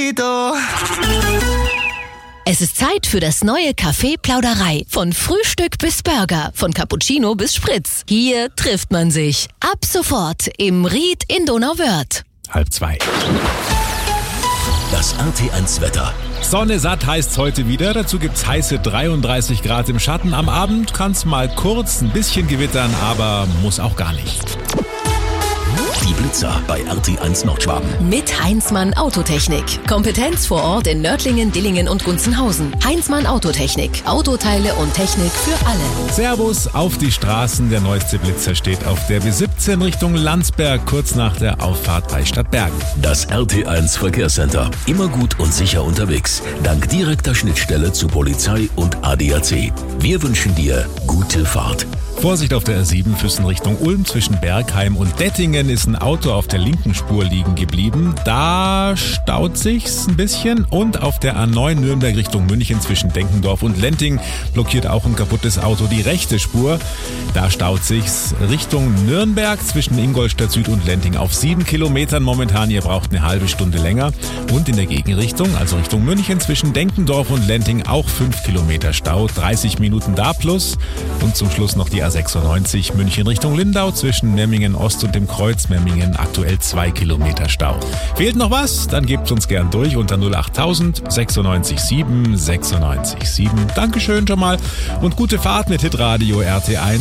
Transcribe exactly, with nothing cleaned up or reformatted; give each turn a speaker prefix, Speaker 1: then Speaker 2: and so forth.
Speaker 1: Es ist Zeit für das neue Café Plauderei. Von Frühstück bis Burger, von Cappuccino bis Spritz. Hier trifft man sich. Ab sofort im Ried in Donauwörth.
Speaker 2: Halb zwei.
Speaker 3: Das R T eins Wetter.
Speaker 2: Sonne satt heißt's heute wieder. Dazu gibt's heiße dreiunddreißig Grad im Schatten. Am Abend kann's mal kurz ein bisschen gewittern, aber muss auch gar nicht.
Speaker 3: Die Blitzer bei R T eins Nordschwaben.
Speaker 1: Mit Heinzmann Autotechnik. Kompetenz vor Ort in Nördlingen, Dillingen und Gunzenhausen. Heinzmann Autotechnik. Autoteile und Technik für alle.
Speaker 2: Servus auf die Straßen. Der neueste Blitzer steht auf der B siebzehn Richtung Landsberg, kurz nach der Auffahrt bei Stadtbergen.
Speaker 3: Das R T eins Verkehrscenter. Immer gut und sicher unterwegs. Dank direkter Schnittstelle zu Polizei und A D A C. Wir wünschen dir gute Fahrt.
Speaker 2: Vorsicht auf der R sieben Füssen Richtung Ulm. Zwischen Bergheim und Dettingen ist ein Auto auf der linken Spur liegen geblieben. Da staut sich's ein bisschen. Und auf der A neun Nürnberg Richtung München zwischen Denkendorf und Lenting blockiert auch ein kaputtes Auto die rechte Spur. Da staut sich's Richtung Nürnberg zwischen Ingolstadt Süd und Lenting auf sieben Kilometern momentan. Ihr braucht eine halbe Stunde länger. Und in der Gegenrichtung, also Richtung München zwischen Denkendorf und Lenting auch fünf Kilometer Stau. dreißig Minuten da plus. Und zum Schluss noch die A sechsundneunzig München Richtung Lindau zwischen Memmingen Ost und dem Kreuz Memmingen aktuell zwei Kilometer Stau. Fehlt noch was? Dann gebt uns gern durch unter null achttausend sechsundneunzig sieben sechsundneunzig sieben. Dankeschön schon mal und gute Fahrt mit Hitradio R T eins.